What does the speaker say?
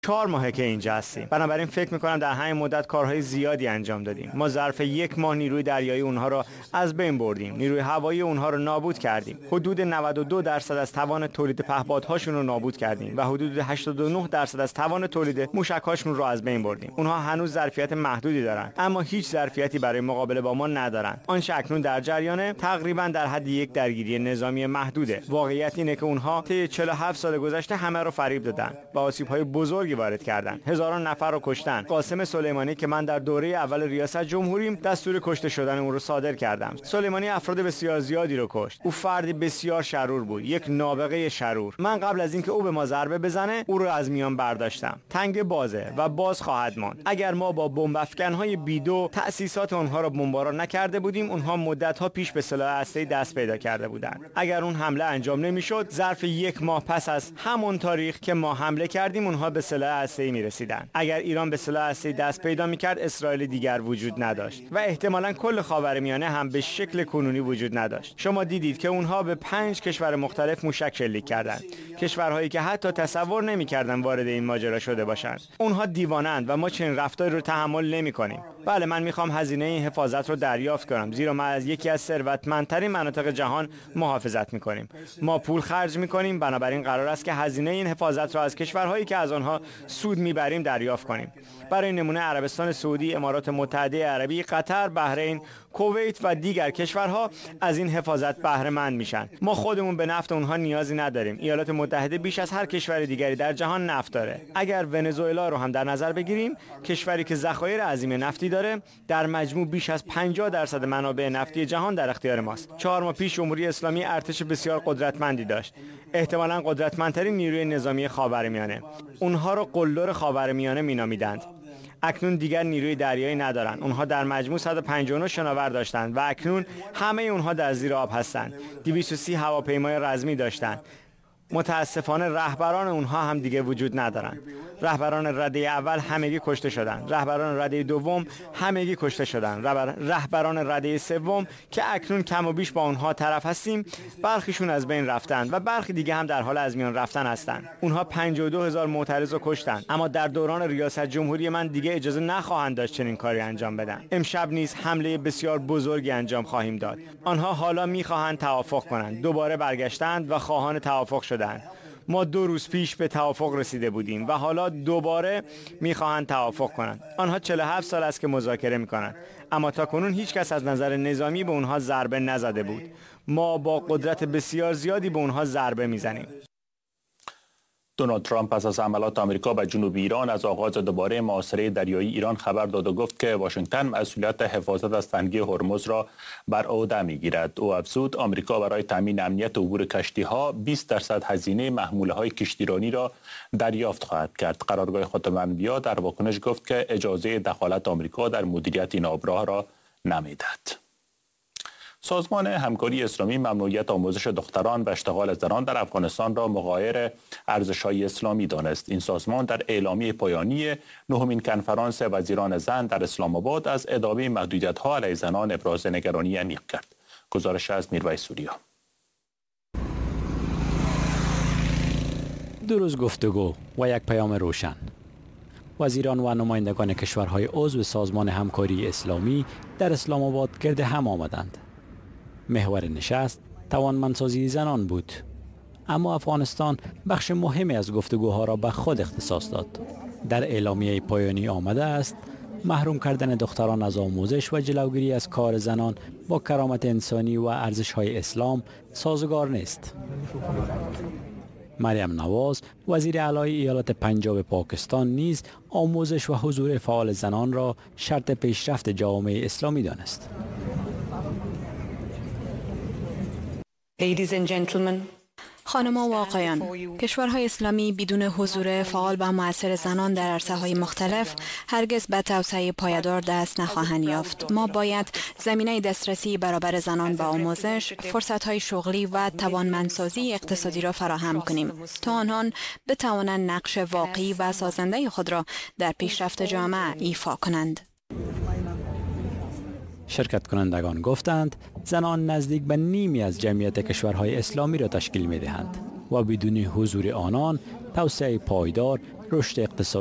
4 ماهه که اینجا هستیم. بنابراین فکر می‌کنم در همین مدت کارهای زیادی انجام دادیم. ما ظرف 1 ماه نیروی دریایی اونها را از بین بردیم. نیروی هوایی اونها را نابود کردیم. حدود 92% از توان تولید پهپادهاشون رو نابود کردیم و حدود 89% از توان تولید موشک‌هاشون رو از بین بردیم. اونها هنوز ظرفیت محدودی دارن، اما هیچ ظرفیتی برای مقابله با ما ندارن. آنچه اکنون در جریانه تقریباً در حد یک درگیری نظامی محدوده. واقعیت اینه که اونها طی 47 سال گذشته همه رو فریب دادن و آسیب‌های بزرگی وارد کردن. هزاران نفر رو کشتن. قاسم سلیمانی که من در دوره اول ریاست جمهوریم دستور کشته شدن اون رو صادر کردم. سلیمانی افراد بسیار زیادی رو کشت. او فردی بسیار شرور بود، یک نابغه شرور. من قبل از اینکه او به ما ضربه بزنه او رو از میان برداشتم. تنگ بازه و باز خواهد ماند. اگر ما با بمب افکن‌های بیدو تأسیسات اونها رو بمباران نکرده بودیم، اونها مدت‌ها پیش به سلاح هسته‌ای دست پیدا کرده بودند. اگر اون حمله انجام نمی‌شد، ظرف 1 ماه پس از همون تاریخ که ما حمله کردیم اونها به سلاح هسته‌ای می‌رسیدن. اگر ایران به سلاح هسته‌ای دست پیدا می‌کرد، اسرائیل دیگر وجود نداشت و احتمالاً کل خاورمیانه هم به شکل کنونی وجود نداشت. شما دیدید که اونها به 5 کشور مختلف موشک شلیک کردند. کشورهایی که حتی تصور نمی‌کردن وارد این ماجرا شده باشند. اونها دیوانه‌اند و ما چنین رفتاری رو تحمل نمی‌کنیم. بله، من می‌خوام هزینه این حفاظت رو دریافت کنم، زیرا ما از یکی از ثروتمندترین مناطق جهان محافظت می‌کنیم. ما پول خرج می‌کنیم، بنابراین قرار است که هزینه این حفاظت را از کشورهایی که از آنها سود می‌بریم دریافت کنیم. برای نمونه عربستان سعودی، امارات متحده عربی، قطر، بحرین، کویت و دیگر کشورها از این حفاظت بهره مند میشن. ما خودمون به نفت اونها نیازی نداریم. ایالات متحده بیش از هر کشور دیگری در جهان نفت داره. اگر ونزوئلا رو هم در نظر بگیریم، کشوری که ذخایر عظیم نفتی داره، در مجموع بیش از 50% منابع نفتی جهان در اختیار ماست. 4 ماه پیش جمهوری اسلامی ارتش بسیار قدرتمندی داشت. احتمالاً قدرتمندترین نیروی نظامی خاورمیانه. اونها رو قلدر خاورمیانه مینامیدند. اکنون دیگر نیروی دریایی ندارند. اونها در مجموع 159 شناور داشتند و اکنون همه اونها در زیر آب هستند. 230 هواپیمای رزمی داشتند. متاسفانه رهبران اونها هم دیگه وجود ندارن. رهبران رده اول همگی کشته شدن. رهبران رده دوم همگی کشته شدن. رهبران رده سوم که اکنون کم و بیش با اونها طرف هستیم، برخیشون از بین رفتن و برخی دیگه هم در حال از میان رفتن هستن. اونها 52,000 معترض رو کشتن، اما در دوران ریاست جمهوری من دیگه اجازه نخواهند داشت چنین کاری انجام بدن. امشب نیز حمله بسیار بزرگی انجام خواهیم داد. آنها حالا میخواهند توافق کنند. دوباره برگشتند و خواهان توافق شدند. ما 2 روز پیش به توافق رسیده بودیم و حالا دوباره میخواهند توافق کنند. آنها 47 سال است که مذاکره میکنند، اما تاکنون هیچ کس از نظر نظامی به اونها ضربه نزده بود. ما با قدرت بسیار زیادی به اونها ضربه میزنیم. دونالد ترامپ پس از حملات آمریکا به جنوب ایران از آغاز دوباره محاصره دریایی ایران خبر داد و گفت که واشنگتن مسئولیت حفاظت از تنگه هرمز را بر عهده میگیرد. او افزود آمریکا برای تامین امنیت عبور کشتی‌ها 20% هزینه محموله‌های کشتیرانی را دریافت خواهد کرد. قرارگاه خاتم انبیا در واکنش گفت که اجازه دخالت آمریکا در مدیریت این آبراه را نمیدهد. سازمان همکاری اسلامی ممنوعیت آموزش دختران و اشتغال زنان در افغانستان را مغایر ارزش‌های اسلامی دانست. این سازمان در اعلامیه پایانی 9مین کنفرانس وزیران زن در اسلام آباد از ادامه محدودیت‌ها علیه زنان ابراز نگرانی عمیق کرد. گزارش از میرویس سوریا. 2 روز گفتگو و یک پیام روشن. وزیران و نمایندگان کشورهای عضو سازمان همکاری اسلامی در اسلام آباد گرد هم آمدند. محور نشست توانمندسازی زنان بود، اما افغانستان بخش مهمی از گفتگوها را به خود اختصاص داد. در اعلامیه پایانی آمده است محروم کردن دختران از آموزش و جلوگیری از کار زنان با کرامت انسانی و ارزش‌های اسلام سازگار نیست. مریم نواز وزیر اعلی ایالات پنجاب پاکستان نیز آموزش و حضور فعال زنان را شرط پیشرفت جامعه اسلامی دانست. Ladies and gentlemen, خانم‌ها و آقایان، کشورهای اسلامی بدون حضور فعال و مؤثر زنان در عرصه‌های مختلف هرگز به توسعه پایدار دست نخواهند یافت. ما باید زمینه دسترسی برابر زنان به آموزش، فرصت‌های شغلی و توانمندسازی اقتصادی را فراهم کنیم تا آنها بتوانند نقش واقعی و سازنده خود را در پیشرفت جامعه ایفا کنند. شرکت کنندگان گفتند زنان نزدیک به نیمی از جمعیت کشورهای اسلامی را تشکیل می دهند. و بدون حضور آنان توسعه پایدار، رشد اقتصادی